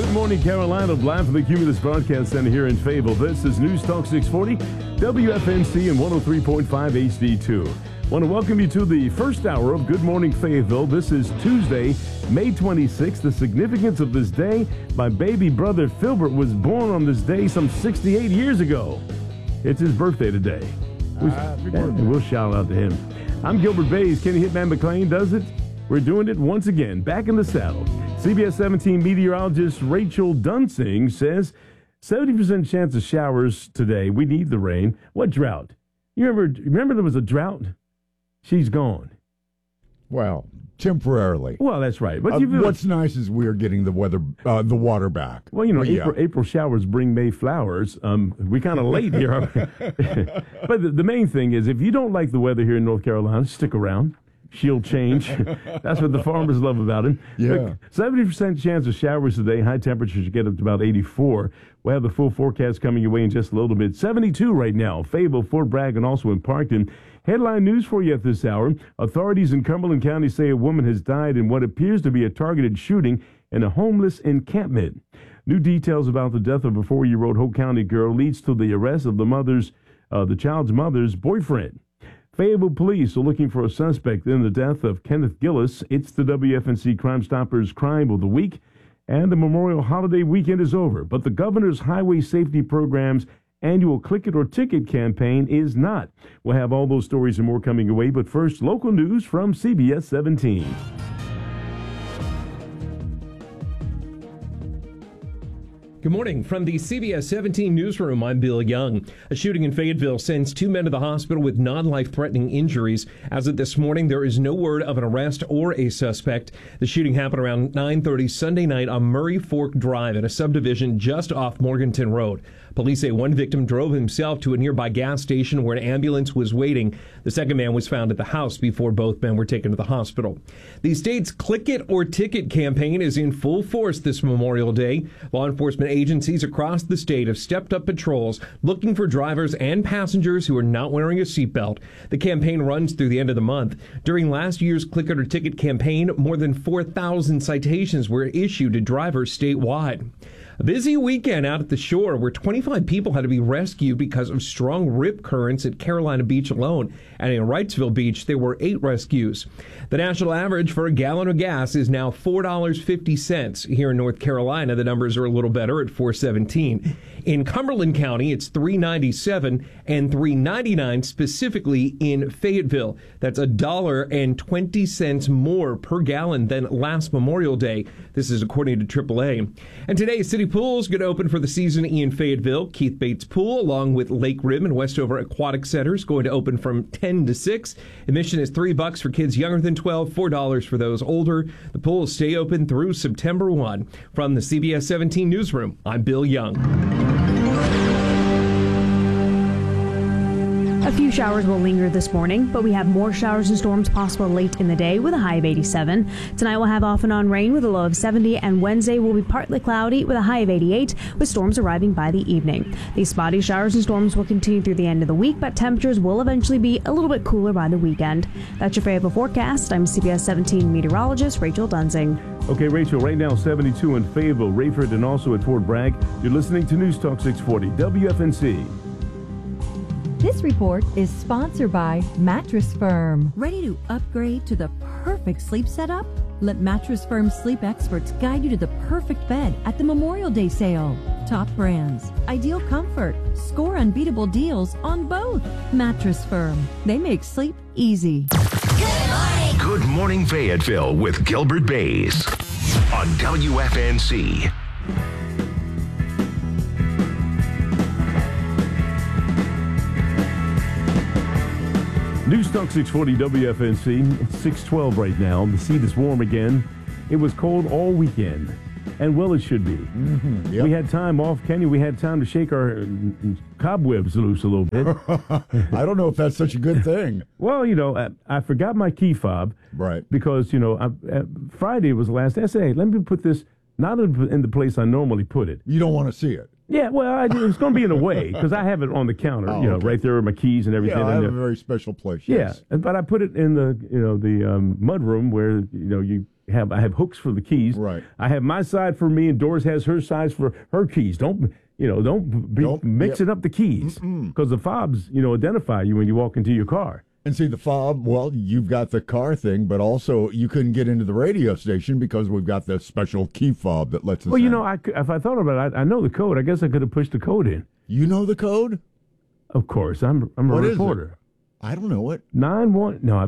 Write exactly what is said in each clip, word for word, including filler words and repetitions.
Good morning, Carolina. Live from the Cumulus Broadcast Center here in Fayetteville. This is News Talk six forty, W F N C and one oh three point five H D two. Want to welcome you to the first hour of Good Morning Fayetteville. This is Tuesday, May twenty-sixth. The significance of this day, my baby brother Filbert was born on this day some sixty-eight years ago. It's his birthday today. We'll, uh, we'll shout out to him. I'm Gilbert Bays. Kenny Hitman McLean does it. We're doing it once again. Back in the saddle. C B S seventeen meteorologist Rachel Dunsing says seventy percent chance of showers today. We need the rain. What drought? You remember, remember there was a drought? She's gone. Well, temporarily. Well, that's right. But uh, you what's nice is we're getting the weather, uh, the water back. Well, you know, but April, yeah. April showers bring May flowers. Um, we kind of late here. But the, the main thing is, if you don't like the weather here in North Carolina, stick around. She'll change. That's what the farmers love about him. Yeah. seventy percent chance of showers today. High temperatures get up to about eighty-four. We'll have the full forecast coming your way in just a little bit. seventy-two right now. Fayetteville, Fort Bragg, and also in Parkton. Headline news for you at this hour. Authorities in Cumberland County say a woman has died in what appears to be a targeted shooting in a homeless encampment. New details about the death of a four-year-old Hope County girl leads to the arrest of the mother's, uh, the child's mother's boyfriend. Fayetteville police are looking for a suspect in the death of Kenneth Gillis. It's the W F N C Crime Stoppers Crime of the Week, and the Memorial Holiday weekend is over. But the governor's highway safety program's annual Click It or Ticket campaign is not. We'll have all those stories and more coming away, but first, local news from C B S seventeen. Good morning. From the C B S seventeen newsroom, I'm Bill Young. A shooting in Fayetteville sends two men to the hospital with non-life-threatening injuries. As of this morning, there is no word of an arrest or a suspect. The shooting happened around nine thirty Sunday night on Murray Fork Drive in a subdivision just off Morganton Road. Police say one victim drove himself to a nearby gas station where an ambulance was waiting. The second man was found at the house before both men were taken to the hospital. The state's Click It or Ticket campaign is in full force this Memorial Day. Law enforcement agencies across the state have stepped up patrols looking for drivers and passengers who are not wearing a seatbelt. The campaign runs through the end of the month. During last year's Click It or Ticket campaign, more than four thousand citations were issued to drivers statewide. A busy weekend out at the shore where twenty-five people had to be rescued because of strong rip currents at Carolina Beach alone. And in Wrightsville Beach, there were eight rescues. The national average for a gallon of gas is now four dollars and fifty cents. Here in North Carolina, the numbers are a little better at four dollars and seventeen cents. In Cumberland County, it's three dollars and ninety-seven cents and three dollars and ninety-nine cents specifically in Fayetteville. That's a dollar and twenty cents more per gallon than last Memorial Day. This is according to triple A. And today, City Pool's going to open for the season in Fayetteville. Keith Bates Pool, along with Lake Rim and Westover Aquatic Center, is going to open from ten to six. Admission is three bucks for kids younger than twelve, four dollars for those older. The pool will stay open through September first. From the C B S seventeen newsroom, I'm Bill Young. A few showers will linger this morning, but we have more showers and storms possible late in the day with a high of eighty-seven. Tonight we'll have off and on rain with a low of seventy, and Wednesday will be partly cloudy with a high of eighty-eight, with storms arriving by the evening. These spotty showers and storms will continue through the end of the week, but temperatures will eventually be a little bit cooler by the weekend. That's your Fayetteville forecast. I'm C B S seventeen meteorologist Rachel Dunsing. Okay, Rachel, right now seventy-two in Fayetteville, Rayford, and also at Fort Bragg. You're listening to News Talk six forty, W F N C. This report is sponsored by Mattress Firm. Ready to upgrade to the perfect sleep setup? Let Mattress Firm sleep experts guide you to the perfect bed at the Memorial Day sale. Top brands, ideal comfort, score unbeatable deals on both. Mattress Firm. They make sleep easy. Good morning. Good morning, Fayetteville with Gilbert Bays on W F N C. News Talk six forty W F N C. It's six twelve right now. The seat is warm again. It was cold all weekend, and well, it should be. Mm-hmm, yep. We had time off, Kenny. We had time to shake our cobwebs loose a little bit. I don't know if that's such a good thing. Well, you know, I, I forgot my key fob. Right. Because, you know, I, uh, Friday was the last day. I said, hey, let me put this not in the place I normally put it. You don't want to see it. Yeah, well, I, it's going to be in a way because I have it on the counter, oh, you know, okay. right there with my keys and everything. Yeah, I have there. a very special place. Yeah, Yes. but I put it in the, you know, the um, mud room where, you know, you have I have hooks for the keys. Right. I have my side for me, and Doris has her size for her keys. Don't you know? Don't be Don't- mixing yep. up the keys because the fobs, you know, identify you when you walk into your car. And see, the fob, well, you've got the car thing, but also you couldn't get into the radio station because we've got the special key fob that lets us Well, you in. know, I, c- if I thought about it, I, I know the code. I guess I could have pushed the code in. You know the code? Of course, I'm I'm a What is it? reporter. I don't know it. Nine one. No, I.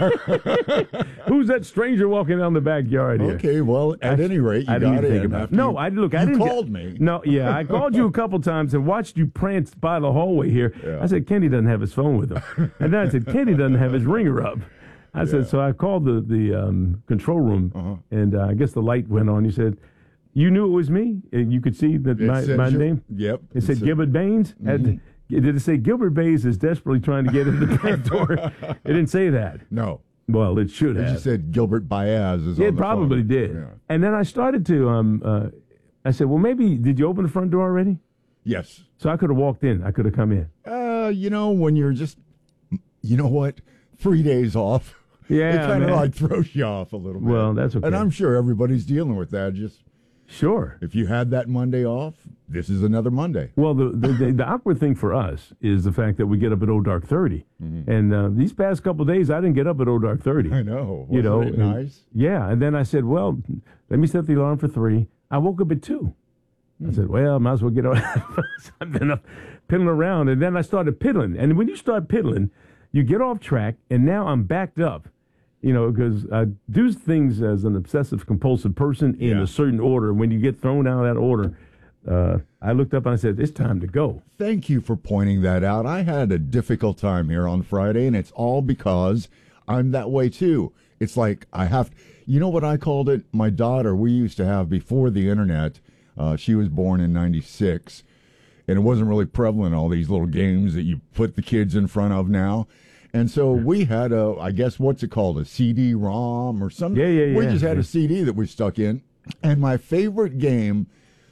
Who's that stranger walking down the backyard here? Okay, well, at I- any rate, you I didn't got even in. think about it. after No, you- I look. I you didn't. called me. No, yeah, I called you a couple times and watched you prance by the hallway here. Yeah. I said Kenny doesn't have his phone with him, and then I said Kenny doesn't have his ringer up. I said so. I called the the um, control room, Uh-huh. and uh, I guess the light went on. You said you knew it was me, and you could see that It my, says my your- name. Yep. It said said- Gilbert Baines. And did it say Gilbert Baines is desperately trying to get into the back door? It didn't say that. No. Well, it should It have. just said Gilbert Baez is on It the probably phone. did. Yeah. And then I started to, um, uh, I said, well, maybe, did you open the front door already? Yes. So I could have walked in. I could have come in. Uh, you know, when you're just, you know what, three days off, Yeah, it kind of man. like throws you off a little bit. Well, that's okay. And I'm sure everybody's dealing with that. Just Sure. if you had that Monday off, this is another Monday. Well, the, the, the, the awkward thing for us is the fact that we get up at oh dark thirty. And uh, these past couple of days, I didn't get up at oh dark thirty. I know. You know, Wasn't it and- nice. Yeah. And then I said, well, let me set the alarm for three. I woke up at two. I said, well, I might as well get on. I've been up piddling around. And then I started piddling. And when you start piddling, you get off track, and now I'm backed up. You know, because I do things as an obsessive compulsive person in Yeah. a certain order. When you get thrown out of that order, uh, I looked up and I said, it's time to go. Thank you for pointing that out. I had a difficult time here on Friday, and it's all because I'm that way too. It's like I have, you know what I called it? My daughter, we used to have before the internet, uh, she was born in ninety-six, and it wasn't really prevalent, all these little games that you put the kids in front of now. And so we had a, I guess, what's it called? A C D ROM or something? Yeah, yeah, We yeah. just had a C D that we stuck in. And my favorite game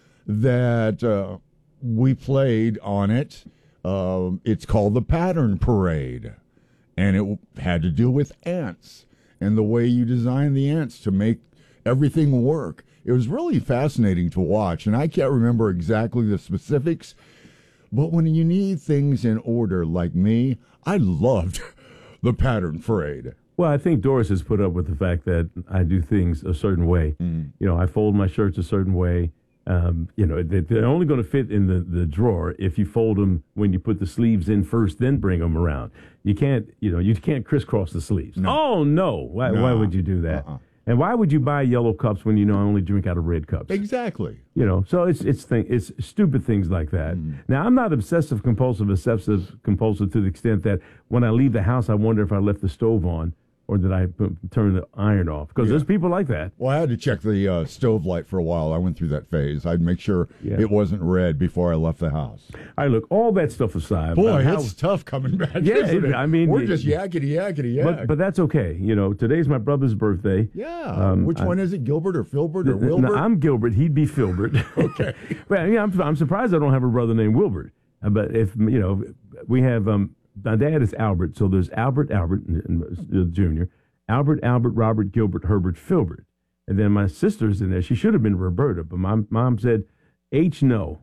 that uh, we played on it, uh, it's called the Pattern Parade. And it had to do with ants and the way you design the ants to make everything work. It was really fascinating to watch. And I can't remember exactly the specifics, but when you need things in order like me, I loved the Pattern Parade. Well, I think Doris has put up with the fact that I do things a certain way. You know, I fold my shirts a certain way. Um, you know, they- they're only going to fit in the, the drawer if you fold them when you put the sleeves in first, then bring them around. You can't, you know, you can't crisscross the sleeves. No. Oh, no. Why, why No. would you do that? Uh-uh. And why would you buy yellow cups when you know I only drink out of red cups? Exactly. You know, so it's it's thing it's stupid things like that. Now I'm not obsessive compulsive, obsessive compulsive to the extent that when I leave the house, I wonder if I left the stove on or did I p- turn the iron off? Because Yeah. there's people like that. Well, I had to check the uh, stove light for a while. I went through that phase. I'd make sure Yeah. it wasn't red before I left the house. I look all that stuff aside. Boy, about how- it's tough coming back. Yeah, isn't it- it? I mean, we're it- just yakety yakety yak. but but that's okay. You know, today's my brother's birthday. yeah. um, Which I- one is it? Gilbert or Filbert or No, Wilbert? I'm Gilbert. He'd be Filbert. Okay. Well, yeah, I'm, I'm surprised I don't have a brother named Wilbert. Uh, But if, you know, we have, um, my dad is Albert. So there's Albert, Albert uh, Junior, Albert, Albert, Robert, Gilbert, Herbert, Filbert. And then my sister's in there. She should have been Roberta, but my mom said H no.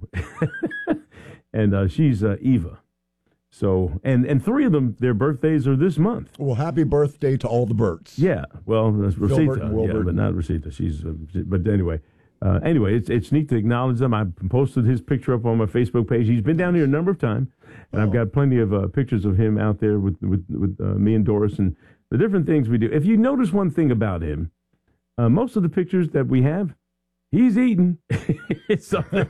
and uh, she's uh, Eva. So, and, and three of them, their birthdays are this month. well, happy birthday to all the Berts. Yeah, well, that's Filbert Rosita, and yeah, Wilbert. but not Rosita. She's, uh, she- but anyway, uh, anyway, it's it's neat to acknowledge them. I posted his picture up on my Facebook page. He's been down here a number of times, and I've got plenty of uh, pictures of him out there with with with uh, me and Doris and the different things we do. If you notice one thing about him, uh, most of the pictures that we have, he's eating. It's something.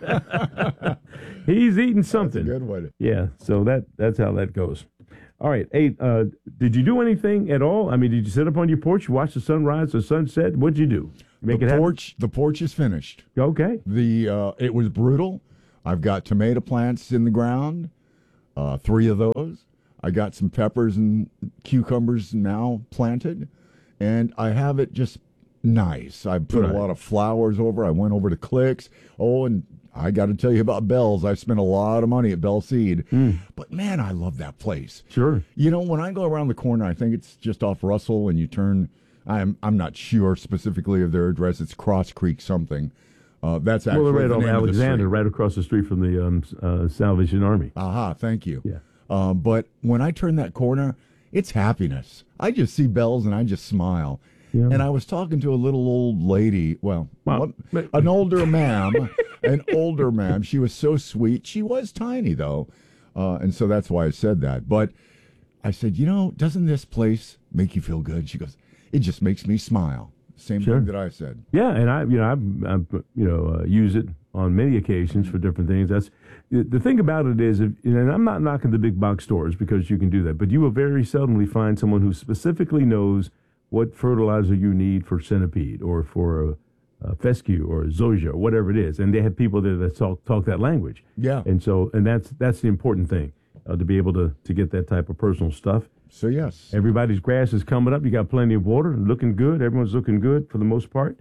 He's eating That's a something. good one. Yeah, so that that's how that goes. All right, hey, uh, did you do anything at all? I mean, did you sit up on your porch, you watch the sunrise or sunset? What'd you do? Make the it porch, the porch is finished. happen? Okay. The uh, it was brutal. I've got tomato plants in the ground, uh, three of those. I got some peppers and cucumbers now planted, and I have it just nice. I put Right. a lot of flowers over. I went over to Clicks. Oh, and I got to tell you about Bell's. I spent a lot of money at Bell Seed, but man, I love that place. Sure. You know, when I go around the corner, I think it's just off Russell, and you turn I'm I'm not sure specifically of their address. It's Cross Creek something. Uh, that's actually well, they're right the on name Alexander, of the right across the street from the um, uh, Salvation Army. Aha, thank you. Yeah. Um, but when I turn that corner, it's happiness. I just see bells and I just smile. Yeah. And I was talking to a little old lady, well, wow. what, an older ma'am, an older ma'am. She was so sweet. She was tiny, though, uh, and so that's why I said that. But I said, you know, doesn't this place make you feel good? She goes, it just makes me smile. Same sure. thing that I said. Yeah, and I, you know, I've, I've you know, uh, use it on many occasions for different things. That's the thing about it is, if, and I'm not knocking the big box stores because you can do that, but you will very seldomly find someone who specifically knows what fertilizer you need for centipede or for a, a fescue or a zoysia or whatever it is, and they have people there that talk talk that language. Yeah, and so and that's that's the important thing uh, to be able to to get that type of personal stuff. So yes, everybody's grass is coming up. You got plenty of water, looking good. Everyone's looking good for the most part.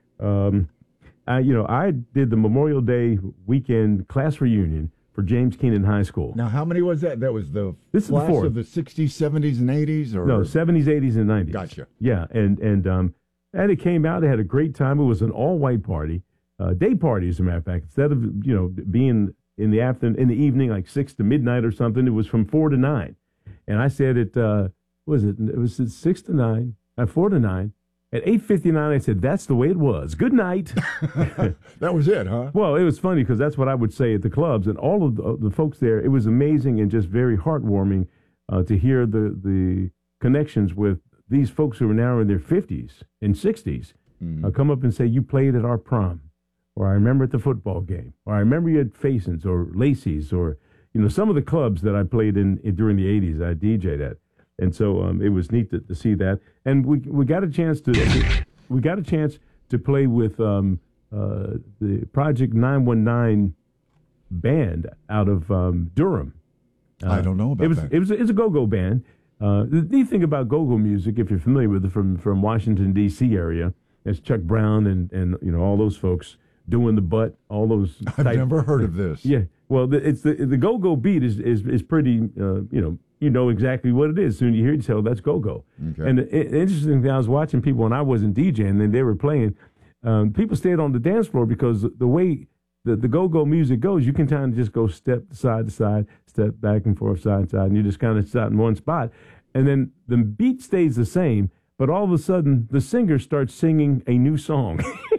Um, I, you know, I did the Memorial Day weekend class reunion for James Keenan High School. Now, how many was that? That was the this class is the of the sixties, seventies, and eighties, or no, seventies, eighties, and nineties. Gotcha. Yeah, and and um, and it came out. They had a great time. It was an all-white party, uh, day party, as a matter of fact. Instead of you know being in the afternoon, in the evening, like six to midnight or something, it was from four to nine. And I said it. Uh, what was it? It was six to nine, uh, four to nine. At eight fifty-nine, I said, that's the way it was. Good night. That was it, huh? Well, it was funny because that's what I would say at the clubs. And all of the, the folks there, it was amazing and just very heartwarming uh, to hear the, the connections with these folks who are now in their fifties and sixties mm-hmm. uh, come up and say, you played at our prom, or I remember at the football game, or I remember you at Fason's or Lacey's, or you know some of the clubs that I played in, in during the eighties, I D J'd at. And so um, it was neat to, to see that, and we we got a chance to we got a chance to play with um, uh, the Project nine one nine band out of um, Durham. Uh, I don't know about it was, that. It was it's a go-go band. Uh, the neat thing about go-go music, if you're familiar with it from from Washington D C area, is Chuck Brown and and you know all those folks doing the butt, all those. I've type, never heard of this. Yeah, well, the, it's the the go-go beat is is is pretty uh, you know. You know exactly what it is. Soon you hear it, so that's go-go. Okay. And the, the interesting thing, I was watching people, and I wasn't DJing, and they were playing. Um, people stayed on the dance floor because the way the, the go-go music goes, you can kind of just go step side to side, step back and forth, side to side, and you just kind of sit in one spot. And then the beat stays the same, but all of a sudden, the singer starts singing a new song.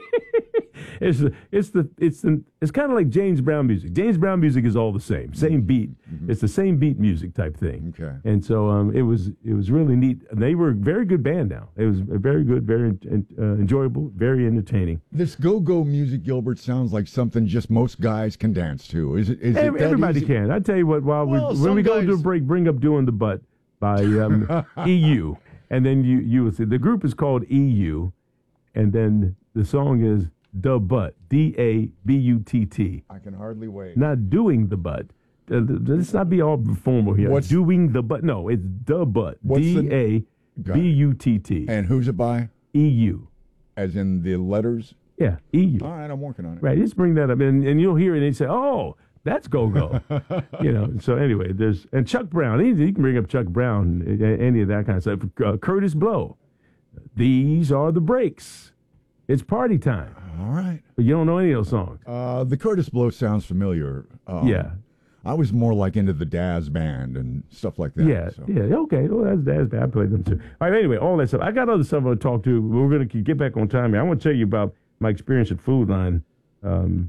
It's the, it's the it's the, it's kind of like James Brown music. James Brown music is all the same, same beat. Mm-hmm. It's the same beat music type thing. Okay. And so um, it was it was really neat. They were a very good band. Now it was a very good, very uh, enjoyable, very entertaining. This go-go music, Gilbert, sounds like something just most guys can dance to. Is it? Is Every, it that everybody easy? can. I tell you what. While well, we when we go guys... to a break, bring up "Doing the Butt" by um, E U, and then you you will see the group is called E U, and then the song is. The Butt, D A B U T T. I can hardly wait. Not doing the butt. Uh, let's not be all formal here. What's doing the butt? No, it's the butt. D A B U T T. And who's it by? E U. As in the letters? Yeah, E U. All right, I'm working on it. Right, just bring that up, and, and you'll hear it, and they say, oh, that's go-go. You know, so anyway, there's, and Chuck Brown, you can bring up Chuck Brown, any of that kind of stuff. Uh, Curtis Blow. These are the breaks. It's party time. All right. But you don't know any of those songs. Uh, the Curtis Blow sounds familiar. Um, yeah. I was more like into the Daz Band and stuff like that. Yeah, so. yeah, okay. Well, that's Daz Band. I played them too. All right, anyway, all that stuff. I got other stuff I want to talk to. We're going to get back on time here. I want to tell you about my experience at Food Line um,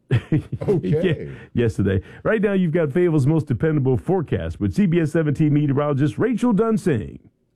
okay. yesterday. Right now, you've got Fayetteville's most dependable forecast with C B S seventeen meteorologist Rachel Dunsing.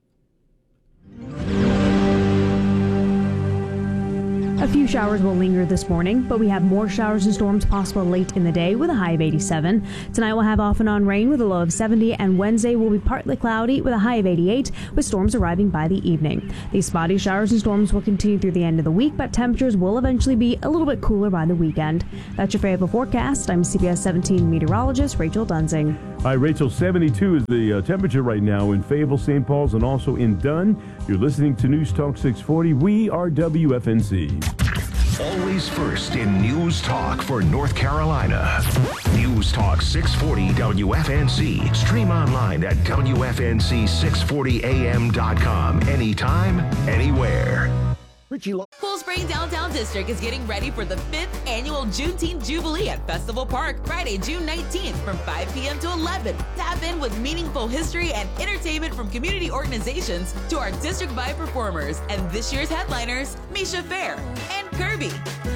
A few showers will linger this morning, but we have more showers and storms possible late in the day with a high of eighty-seven. Tonight we'll have off and on rain with a low of seventy, and Wednesday will be partly cloudy with a high of eighty-eight, with storms arriving by the evening. These spotty showers and storms will continue through the end of the week, but temperatures will eventually be a little bit cooler by the weekend. That's your Fayetteville forecast. I'm C B S seventeen meteorologist Rachel Dunsing. Hi, Rachel. seventy-two is the uh, temperature right now in Fayetteville, Saint Paul's, and also in Dunn. You're listening to News Talk six forty. We are W F N C. Always first in News Talk for North Carolina. News Talk six forty W F N C. Stream online at W F N C six forty A M dot com. Anytime, anywhere. Richie Lo- Cool Spring Downtown District is getting ready for the fifth annual Juneteenth Jubilee at Festival Park, Friday, June nineteenth from five p.m. to eleven. Tap in with meaningful history and entertainment from community organizations to our district-wide performers and this year's headliners, Misha Fair and Kirby.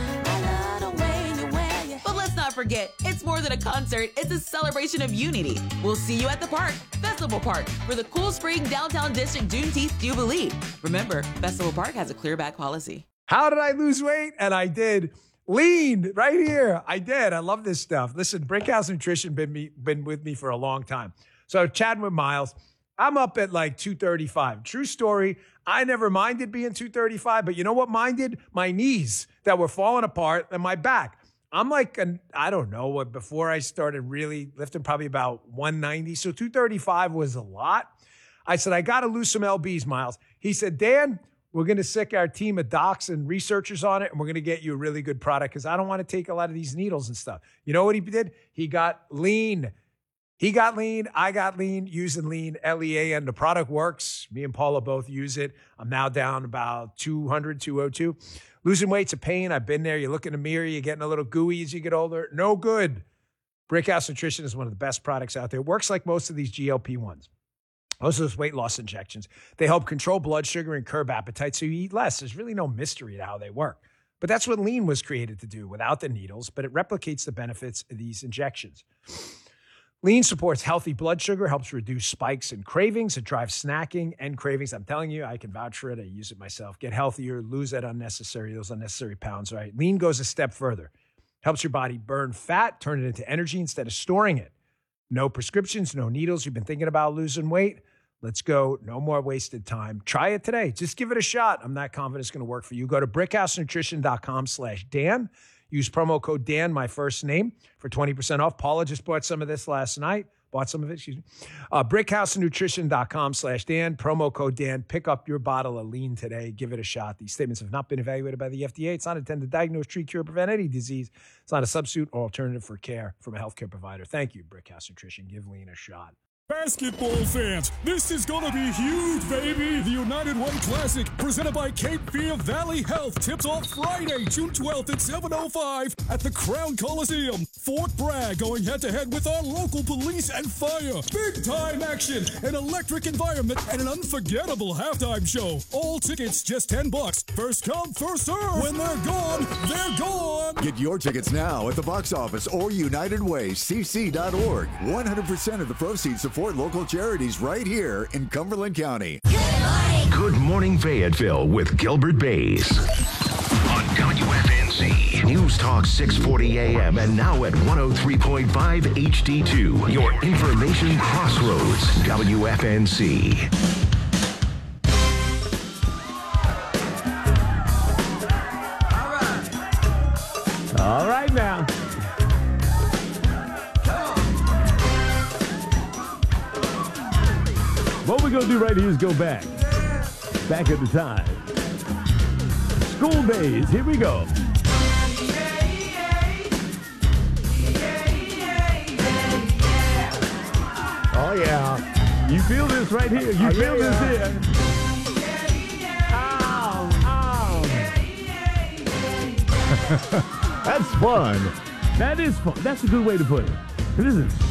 But let's not forget, it's more than a concert, it's a celebration of unity. We'll see you at the park, Festival Park, for the Cool Spring Downtown District Juneteenth Jubilee. Remember, Festival Park has a clear back policy. How did I lose weight? And I did. Lean right here. I did. I love this stuff. Listen, Brickhouse Nutrition been me been with me for a long time. So chatting with Miles, I'm up at like two thirty-five. True story. I never minded being two thirty-five, but you know what minded? My knees that were falling apart and my back. I'm like, an, I don't know what, before I started really lifting, probably about one ninety. So two thirty-five was a lot. I said, I got to lose some L Bs, Miles. He said, Dan, we're going to sick our team of docs and researchers on it, and we're going to get you a really good product because I don't want to take a lot of these needles and stuff. You know what he did? He got lean. He got lean. I got lean using lean, L E A N. The product works. Me and Paula both use it. I'm now down about two hundred, two oh two. Losing weight's a pain. I've been there. You look in the mirror, you're getting a little gooey as you get older. No good. Brickhouse Nutrition is one of the best products out there. It works like most of these G L P ones. Most of those weight loss injections. They help control blood sugar and curb appetite so you eat less. There's really no mystery to how they work. But that's what lean was created to do without the needles, but it replicates the benefits of these injections. Lean supports healthy blood sugar, helps reduce spikes and cravings. It drives snacking and cravings. I'm telling you, I can vouch for it. I use it myself. Get healthier, lose that unnecessary, those unnecessary pounds, right? Lean goes a step further. Helps your body burn fat, turn it into energy instead of storing it. No prescriptions, no needles. You've been thinking about losing weight? Let's go. No more wasted time. Try it today. Just give it a shot. I'm not confident it's going to work for you. Go to brickhousenutrition.com slash Dan. Use promo code Dan, my first name, for twenty percent off. Paula just bought some of this last night. Bought some of it, excuse me. Uh, brickhousenutrition.com slash Dan. Promo code Dan. Pick up your bottle of lean today. Give it a shot. These statements have not been evaluated by the F D A. It's not intended to diagnose, treat, cure, prevent any disease. It's not a substitute or alternative for care from a healthcare provider. Thank you, Brickhouse Nutrition. Give lean a shot. Basketball fans, this is gonna be huge, baby! The United Way Classic, presented by Cape Fear Valley Health, tips off Friday, June twelfth at seven oh five at the Crown Coliseum. Fort Bragg going head-to-head with our local police and fire. Big-time action, an electric environment, and an unforgettable halftime show. All tickets just ten bucks. First come, first serve. When they're gone, they're gone! Get your tickets now at the box office or United Way C C dot org. one hundred percent of the proceeds support local charities right here in Cumberland County. Good morning. Good morning, Fayetteville with Gilbert Bays. On W F N C, News Talk six forty A M and now at one oh three point five H D two. Your information crossroads, W F N C. All right now. What we're going to do right here is go back. Back at the time. School days. Here we go. Oh, yeah. You feel this right here. You Oh, feel yeah, this yeah. here. Ow, ow. That's fun. That is fun. That's a good way to put it. Listen,